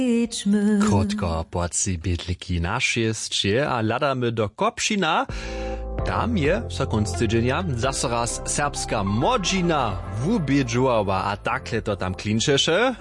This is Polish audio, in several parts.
Krótko poci bydliki našiestie a ladamy do Kopšina. Tam je, so konc tydzienia, zase raz serbska modžina wubědžowa, a takle to tam klinčeše.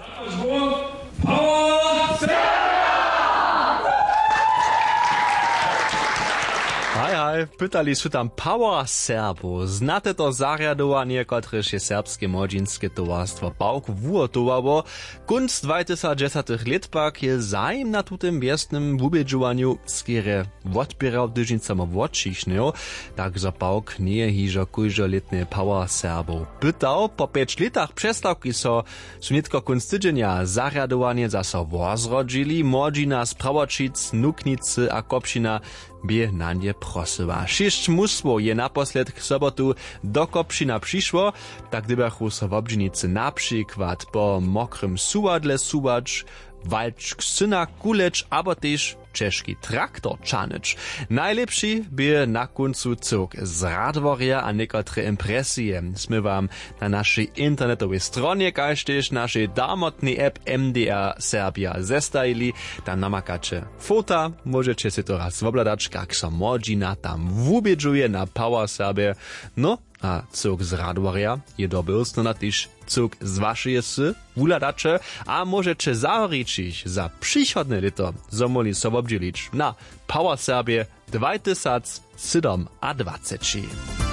Hej, pytali su tam Power Serbo. Znate to zariadowanie, kotrež je serbskie modžinske towarstwo Pauk wuotowało. Kunst 2010 let pak je zajem na tutem wiesnym wubědžowaniu skere wotbierał dyžnicama wotčišneo, tak za Pauk nie hižo kujžoletne Power Serbo. Pytał, po 5 letach przestawki su nitko kunst tydzienia zariadowanie zasa wozrodzili, modžina z Prawočic, Nuknicy a Kopšina bie na nie prosyła. 6 musło je naposled k sobotu do Kopšina przyszło, tak gdybachu so w obdźinicy na przykład po mokrym suwadle suwać, walczk syna kuleć, abo też czeszki traktor czanyć. Najlepszy by na końcu cyrk z Radworia a niekotre impresje. Sme wam na naszej internetowej stronie, kaž też naszej damotnej app MDR Serbia zestajili. Tam namakacie fota, możecie się to raz wobladać, jak so modžina tam wubědžuje na Power Serbie. No, a cyrk z Radworia je dobylstno na tyż cyrk z waszej sy, wuladacze, a możecie zahoričić za przychodne lito zomoli sobobdzielić na Power Serbie 2027.